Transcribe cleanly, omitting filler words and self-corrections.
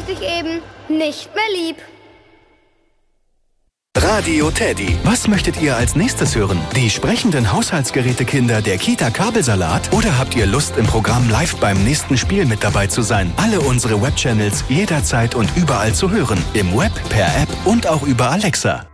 dich eben nicht mehr lieb. Radio Teddy. Was möchtet ihr als nächstes hören? Die sprechenden Haushaltsgerätekinder der Kita Kabelsalat? Oder habt ihr Lust, im Programm live beim nächsten Spiel mit dabei zu sein? Alle unsere Webchannels jederzeit und überall zu hören. Im Web, per App und auch über Alexa.